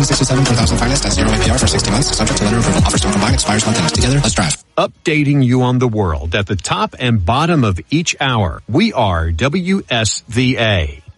1967 4000 finance at 0 APR for 60 months. Subject to letter approval. Offers don't combine. Expires month ends. Together, let's drive. Updating you on the world at the top and bottom of each hour. We are WSVA.